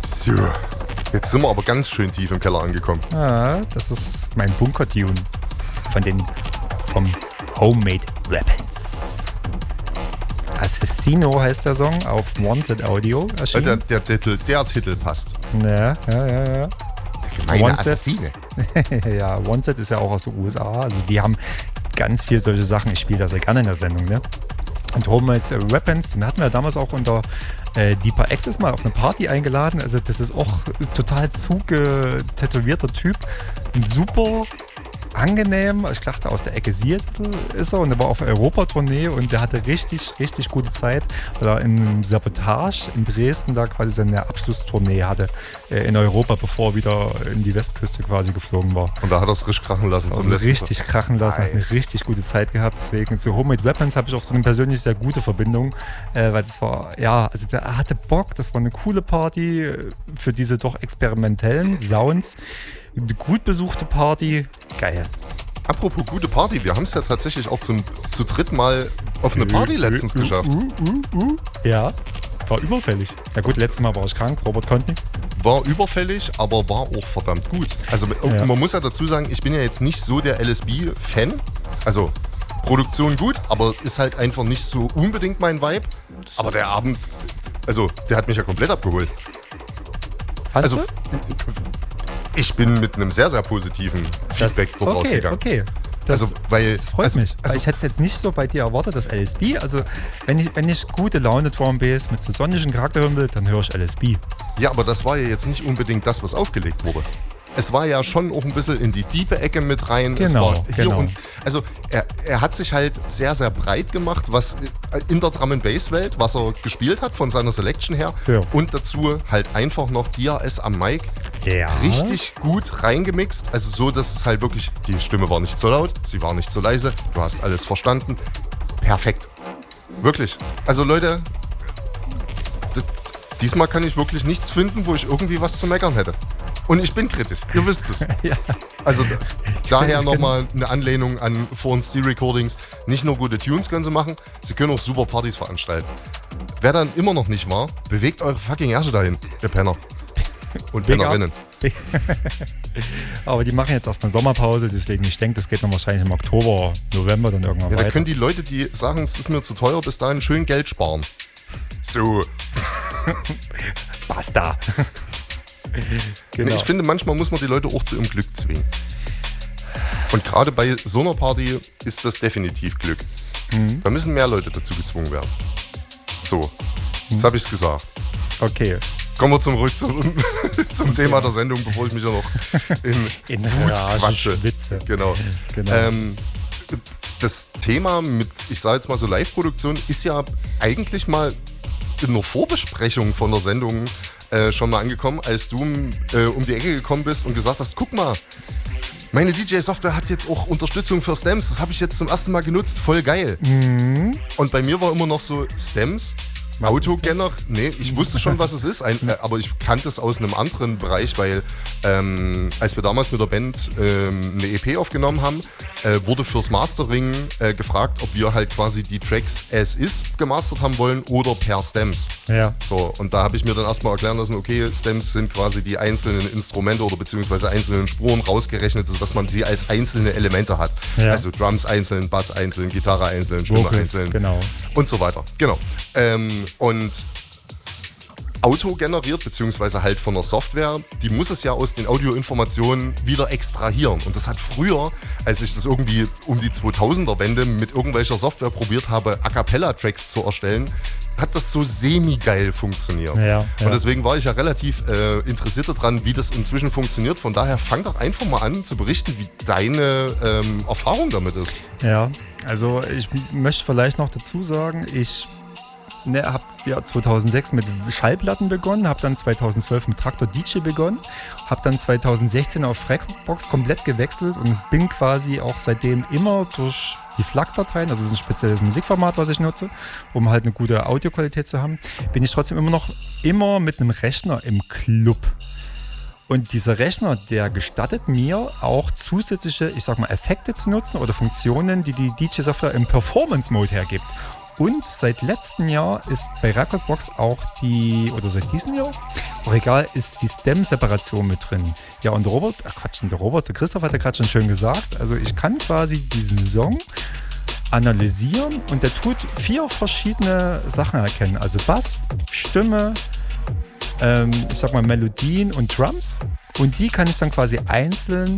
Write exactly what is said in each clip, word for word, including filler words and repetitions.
So, jetzt sind wir aber ganz schön tief im Keller angekommen. Ah, das ist mein Bunker-Tune von den vom Homemade Weapons. Assassino heißt der Song, auf One Set Audio erschienen. Der, der, Titel, der Titel passt. Ja, ja, ja, ja. Meine Assassine. Ja, One Set ist ja auch aus den U S A. Also die haben ganz viel solche Sachen. Ich spiele das ja gerne in der Sendung, ne? Und Homemade Weapons, den hatten wir damals auch unter äh, Deeper Access mal auf eine Party eingeladen. Also das ist auch total zugetätowierter Typ. Ein super angenehm, ich dachte aus der Ecke Seattle ist er und er war auf Europa-Tournee und der hatte richtig, richtig gute Zeit, weil er in einem Sabotage in Dresden da quasi seine Abschlusstournee hatte äh, in Europa, bevor er wieder in die Westküste quasi geflogen war. Und da hat er es richtig krachen lassen. Also richtig Tag. krachen lassen, nice. Hat eine richtig gute Zeit gehabt, deswegen zu Homemade Weapons habe ich auch so eine persönlich sehr gute Verbindung, äh, weil das war, ja, also der hatte Bock, das war eine coole Party für diese doch experimentellen Sounds. Eine gut besuchte Party, geil. Apropos gute Party, wir haben es ja tatsächlich auch zum, zu dritt Mal auf eine Party letztens uh, uh, geschafft. Uh, uh, uh. Ja, war überfällig. Na gut, letztes Mal war ich krank, Robert konnte nicht. War überfällig, aber war auch verdammt gut. Also ja. Man muss ja dazu sagen, ich bin ja jetzt nicht so der L S B-Fan. Also Produktion gut, aber ist halt einfach nicht so unbedingt mein Vibe. Aber der Abend, also der hat mich ja komplett abgeholt. Hast also, du? Ich bin mit einem sehr, sehr positiven Feedback das, dort okay, rausgegangen. Okay, das, also, weil, das freut also, mich. Also, ich hätte es jetzt nicht so bei dir erwartet, das L S B. Also wenn ich, wenn ich gute Laune Drum Bass mit so sonnigen Charakter hören will, dann höre ich L S B. Ja, aber das war ja jetzt nicht unbedingt das, was aufgelegt wurde. Es war ja schon auch ein bisschen in die tiefe Ecke mit rein. Genau, es war hier genau. Und, also er, er hat sich halt sehr, sehr breit gemacht, was in der Drum-and-Bass-Welt, was er gespielt hat von seiner Selection her. Ja. Und dazu halt einfach noch D R S am Mic. Ja. Richtig gut reingemixt. Also so, dass es halt wirklich, die Stimme war nicht so laut, sie war nicht so leise, du hast alles verstanden. Perfekt. Wirklich. Also Leute, d- diesmal kann ich wirklich nichts finden, wo ich irgendwie was zu meckern hätte. Und ich bin kritisch, ihr wisst es. Ja. Also d- daher nochmal eine Anlehnung an Four and Steel Recordings. Nicht nur gute Tunes können sie machen, sie können auch super Partys veranstalten. Wer dann immer noch nicht war, bewegt eure fucking Ärsche dahin, ihr Penner. Und Pennerinnen. Aber die machen jetzt erstmal Sommerpause, deswegen ich denke, das geht dann wahrscheinlich im Oktober, November dann irgendwann ja, weiter. Da können die Leute, die sagen, es ist mir zu teuer, bis dahin schön Geld sparen. So. Basta. Genau. Ich finde, manchmal muss man die Leute auch zu ihrem Glück zwingen. Und gerade bei so einer Party ist das definitiv Glück. Mhm. Da müssen mehr Leute dazu gezwungen werden. So, jetzt mhm. habe ich es gesagt. Okay. Kommen wir zurück zum, zum Thema der Sendung, bevor ich mich ja noch in, in Wut Rage quatsche. Schwitze. Genau. genau. Ähm, das Thema mit, ich sage jetzt mal so Live-Produktion, ist ja eigentlich mal in einer Vorbesprechung von der Sendung äh, schon mal angekommen, als du äh, um die Ecke gekommen bist und gesagt hast, guck mal, meine D J-Software hat jetzt auch Unterstützung für Stems, das habe ich jetzt zum ersten Mal genutzt, voll geil. Mhm. Und bei mir war immer noch so Stems, Was Autogenner, nee, ich wusste schon, was es ist, ein, äh, aber ich kannte es aus einem anderen Bereich, weil ähm, als wir damals mit der Band ähm, eine E P aufgenommen haben, äh, wurde fürs Mastering äh, gefragt, ob wir halt quasi die Tracks as is gemastert haben wollen oder per Stems. Ja. So, und da habe ich mir dann erstmal erklären lassen, okay, Stems sind quasi die einzelnen Instrumente oder beziehungsweise einzelnen Spuren rausgerechnet, sodass man sie als einzelne Elemente hat. Ja. Also Drums einzeln, Bass einzeln, Gitarre einzeln, Stimme Vocals, einzeln genau. und so weiter. Genau. Ähm, und Auto generiert, beziehungsweise halt von der Software, die muss es ja aus den Audioinformationen wieder extrahieren. Und das hat früher, als ich das irgendwie um die zweitausender-Wende mit irgendwelcher Software probiert habe, A Cappella-Tracks zu erstellen, hat das so semi-geil funktioniert. Ja, ja. Und deswegen war ich ja relativ äh, interessiert daran, wie das inzwischen funktioniert. Von daher fang doch einfach mal an zu berichten, wie deine ähm, Erfahrung damit ist. Ja, also ich möchte vielleicht noch dazu sagen, ich Ne, habe ja zweitausendsechs mit Schallplatten begonnen, habe dann zweitausendzwölf mit Traktor D J begonnen, habe dann zweitausendsechzehn auf Recordbox komplett gewechselt und bin quasi auch seitdem immer durch die F L A C-Dateien, also das ist ein spezielles Musikformat, was ich nutze, um halt eine gute Audioqualität zu haben, bin ich trotzdem immer noch immer mit einem Rechner im Club. Und dieser Rechner, der gestattet mir auch zusätzliche, ich sag mal, Effekte zu nutzen oder Funktionen, die die D J-Software im Performance-Mode hergibt. Und seit letztem Jahr ist bei Recordbox auch die, oder seit diesem Jahr, auch egal, ist die Stem-Separation mit drin. Ja, und der Robert, ach Quatsch, der Robert, der Christoph hat ja gerade schon schön gesagt, also ich kann quasi diesen Song analysieren und der tut vier verschiedene Sachen erkennen. Also Bass, Stimme, ähm, ich sag mal Melodien und Drums. Und die kann ich dann quasi einzeln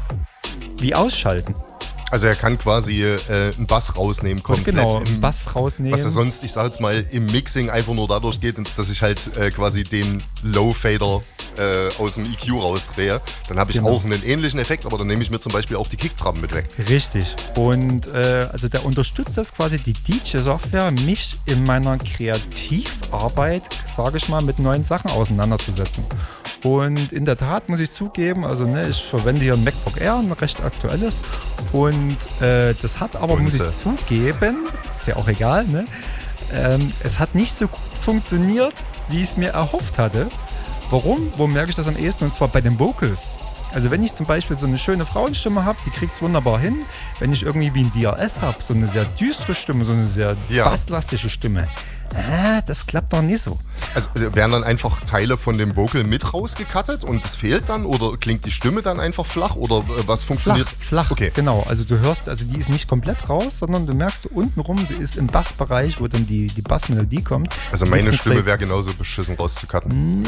wie ausschalten. Also er kann quasi äh, einen Bass rausnehmen, komplett. Genau, im, einen Bass rausnehmen. Was ja sonst, ich sag jetzt mal, im Mixing einfach nur dadurch geht, dass ich halt äh, quasi den Low-Fader äh, aus dem E Q rausdrehe. Dann habe ich Genau. auch einen ähnlichen Effekt, aber dann nehme ich mir zum Beispiel auch die Kickdrum mit weg. Richtig. Und äh, also der unterstützt das quasi, die D J-Software, mich in meiner Kreativarbeit, sage ich mal, mit neuen Sachen auseinanderzusetzen. Und in der Tat muss ich zugeben, also ne, ich verwende hier ein MacBook Air, ein recht aktuelles. Und äh, das hat aber, muss ich zugeben, ist ja auch egal, ne? Ähm, es hat nicht so gut funktioniert, wie ich es mir erhofft hatte. Warum? Wo merke ich das am ehesten? Und zwar bei den Vocals. Also wenn ich zum Beispiel so eine schöne Frauenstimme habe, die kriegt es wunderbar hin. Wenn ich irgendwie wie ein D R S habe, so eine sehr düstere Stimme, so eine sehr ja. basslastige Stimme, ah, das klappt noch nicht so. Also werden dann einfach Teile von dem Vocal mit rausgecuttet und es fehlt dann? Oder klingt die Stimme dann einfach flach? Oder äh, was funktioniert? Flach, flach, okay. Genau. Also du hörst, also die ist nicht komplett raus, sondern du merkst untenrum, die ist im Bassbereich, wo dann die, die Bassmelodie kommt. Also meine Stimme wäre genauso beschissen rauszucutten.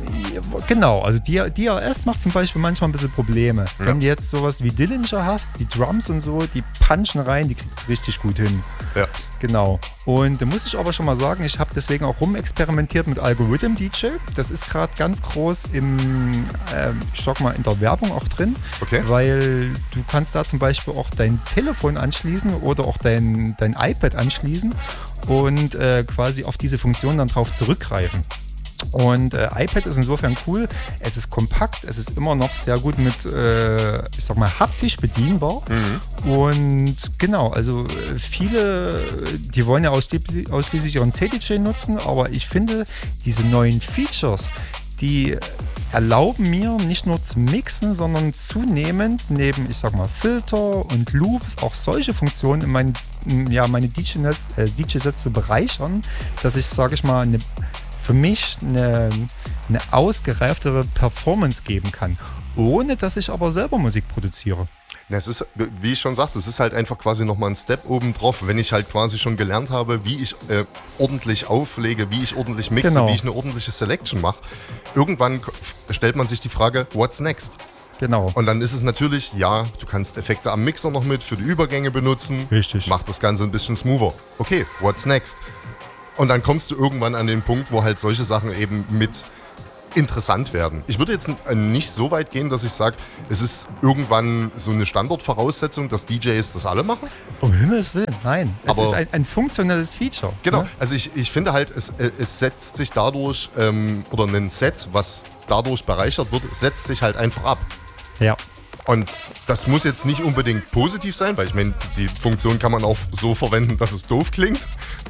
Genau, also D R S macht zum Beispiel manchmal ein bisschen Probleme. Ja. Wenn du jetzt sowas wie Dillinger hast, die Drums und so, die punchen rein, die kriegt es richtig gut hin. Ja. Genau. Und da muss ich aber schon mal sagen, ich habe deswegen auch rumexperimentiert mit Algorithm D J. Das ist gerade ganz groß im, äh, ich sag mal, in der Werbung auch drin. Okay. Weil du kannst da zum Beispiel auch dein Telefon anschließen oder auch dein, dein iPad anschließen und äh, quasi auf diese Funktion dann drauf zurückgreifen. Und äh, iPad ist insofern cool, es ist kompakt, es ist immer noch sehr gut mit, äh, ich sag mal, haptisch bedienbar. Mhm. Und genau, also viele, die wollen ja ausschließlich, ausschließlich ihren C D J nutzen, aber ich finde, diese neuen Features, die erlauben mir nicht nur zu mixen, sondern zunehmend neben, ich sag mal, Filter und Loops auch solche Funktionen in mein, ja, meine D J-Sets zu bereichern, dass ich, sage ich mal, eine für mich eine, eine ausgereiftere Performance geben kann, ohne dass ich aber selber Musik produziere. Es ist, wie ich schon sagte, es ist halt einfach quasi nochmal ein Step oben drauf, wenn ich halt quasi schon gelernt habe, wie ich äh, ordentlich auflege, wie ich ordentlich mixe, genau. wie ich eine ordentliche Selection mache. Irgendwann stellt man sich die Frage, what's next? Genau. Und dann ist es natürlich, ja, du kannst Effekte am Mixer noch mit für die Übergänge benutzen. Richtig. Macht das Ganze ein bisschen smoother. Okay, what's next? Und dann kommst du irgendwann an den Punkt, wo halt solche Sachen eben mit interessant werden. Ich würde jetzt nicht so weit gehen, dass ich sage, es ist irgendwann so eine Standardvoraussetzung, dass D Js das alle machen. Um Himmels Willen, nein. Es Aber ist ein, ein funktionelles Feature. Genau, ne? Also ich, ich finde halt, es, es setzt sich dadurch, ähm, oder ein Set, was dadurch bereichert wird, setzt sich halt einfach ab. Ja. Und das muss jetzt nicht unbedingt positiv sein, weil ich meine, die Funktion kann man auch so verwenden, dass es doof klingt.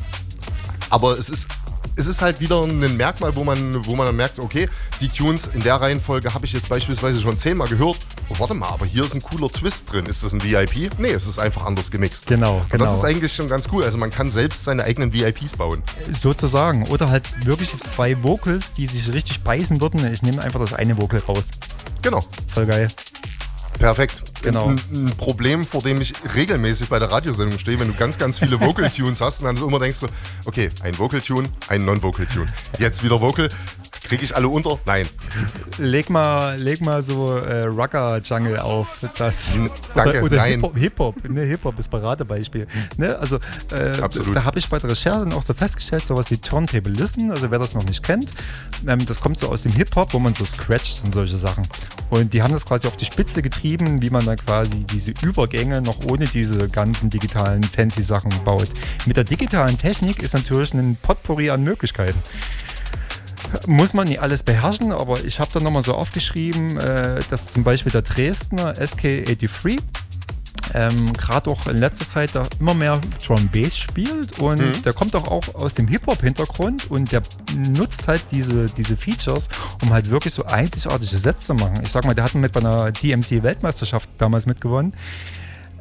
Aber es ist, es ist halt wieder ein Merkmal, wo man, wo man dann merkt, okay, die Tunes in der Reihenfolge habe ich jetzt beispielsweise schon zehnmal gehört. Oh, warte mal, aber hier ist ein cooler Twist drin. Ist das ein V I P? Nee, es ist einfach anders gemixt. Genau, genau. Und das ist eigentlich schon ganz cool. Also man kann selbst seine eigenen V I Ps bauen. Sozusagen. Oder halt wirklich zwei Vocals, die sich richtig beißen würden. Ich nehme einfach das eine Vocal raus. Genau. Voll geil. Perfekt. Genau. Ein, ein Problem, vor dem ich regelmäßig bei der Radiosendung stehe, wenn du ganz, ganz viele Vocal-Tunes hast und dann so immer denkst du, okay, ein Vocal-Tune, ein Non-Vocal-Tune. Jetzt wieder Vocal. Kriege ich alle unter? Nein. Leg mal, leg mal so äh, Rocker-Jungle auf. Das, N- danke, oder oder nein. Hip-Hop. Hip-Hop, ne, Hip-Hop ist Paradebeispiel. Ne, also, äh, Absolut. Da habe ich bei der Recherche auch so festgestellt, sowas wie Turntable Listen, also wer das noch nicht kennt, ähm, das kommt so aus dem Hip-Hop, wo man so scratcht und solche Sachen. Und die haben das quasi auf die Spitze getrieben, wie man dann quasi diese Übergänge noch ohne diese ganzen digitalen fancy Sachen baut. Mit der digitalen Technik ist natürlich ein Potpourri an Möglichkeiten. Muss man nicht alles beherrschen, aber ich habe da nochmal so aufgeschrieben, äh, dass zum Beispiel der Dresdner S K dreiundachtzig ähm, gerade auch in letzter Zeit da immer mehr Drum Bass spielt und mhm. der kommt auch, auch aus dem Hip-Hop-Hintergrund und der nutzt halt diese, diese Features, um halt wirklich so einzigartige Sets zu machen. Ich sag mal, der hat mit bei einer D M C-Weltmeisterschaft damals mitgewonnen.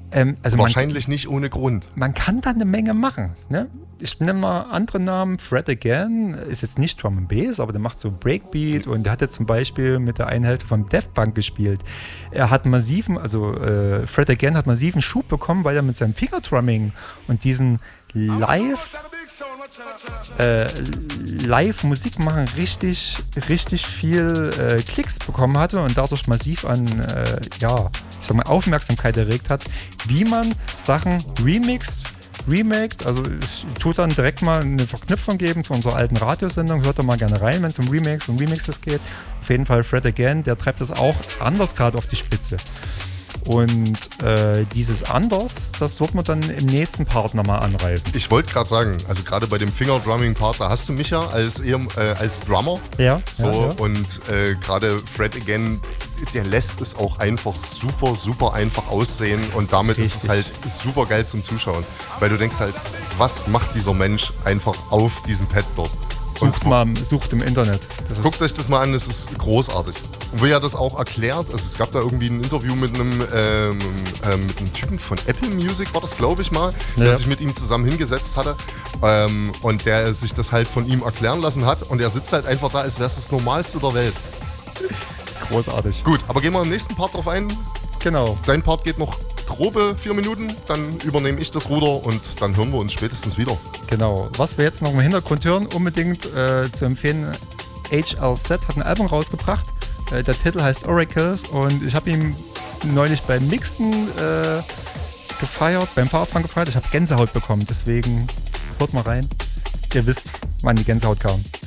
Ähm, also Wahrscheinlich man, nicht ohne Grund. Man kann da eine Menge machen. Ne? Ich nenne mal andere Namen. Fred Again ist jetzt nicht Drum and Bass, aber der macht so Breakbeat und der hat jetzt zum Beispiel mit der einen Hälfte von Daft Punk gespielt. Er hat massiven, also äh, Fred Again hat massiven Schub bekommen, weil er mit seinem Fingerdrumming und diesen Live äh, Live Musik machen richtig, richtig viel äh, Klicks bekommen hatte und dadurch massiv an äh, ja, ich sag mal, Aufmerksamkeit erregt hat, wie man Sachen remixt, remaked, also ich tue dann direkt mal eine Verknüpfung geben zu unserer alten Radiosendung, hört da mal gerne rein, wenn es um Remakes und Remixes geht. Auf jeden Fall Fred Again, der treibt das auch anders gerade auf die Spitze. Und äh, dieses Anders, das wird man dann im nächsten Part nochmal anreißen. Ich wollte gerade sagen, also gerade bei dem Fingerdrumming-Part, da hast du mich ja als, äh, als Drummer. Ja. So, ja, ja. Und äh, gerade Fred Again, der lässt es auch einfach super, super einfach aussehen. Und damit Richtig. ist es halt super geil zum Zuschauen. Weil du denkst halt, was macht dieser Mensch einfach auf diesem Pad dort? Sucht mal, sucht im Internet. Das Guckt euch das mal an, das ist großartig. Und wie er das auch erklärt, also es gab da irgendwie ein Interview mit einem, ähm, äh, mit einem Typen von Apple Music, war das glaube ich mal, ja. der sich mit ihm zusammen hingesetzt hatte ähm, und der sich das halt von ihm erklären lassen hat und er sitzt halt einfach da, als wäre es das Normalste der Welt. Großartig. Gut, aber gehen wir im nächsten Part drauf ein. Genau. Dein Part geht noch grobe vier Minuten, dann übernehme ich das Ruder und dann hören wir uns spätestens wieder. Genau. Was wir jetzt noch im Hintergrund hören, unbedingt äh, zu empfehlen, H L Z hat ein Album rausgebracht. Äh, der Titel heißt Oracles und ich habe ihn neulich beim Mixen äh, gefeiert, beim Fahrradfahren gefeiert. Ich habe Gänsehaut bekommen, deswegen hört mal rein. Ihr wisst, wann die Gänsehaut kam.